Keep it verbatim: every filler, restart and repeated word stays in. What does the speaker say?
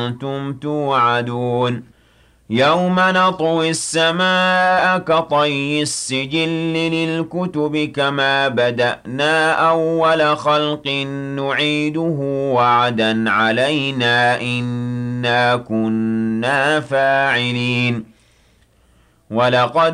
كُنتُمْ تُوعَدُونَ يَوْمَ نَطْوِي السَّمَاءَ كَطَيِّ السِّجِلِّ لِلْكُتُبِ كَمَا بَدَأْنَا أَوَّلَ خَلْقٍ نُّعِيدُهُ وَعْدًا عَلَيْنَا إِنَّا كُنَّا فَاعِلِينَ وَلَقَدْ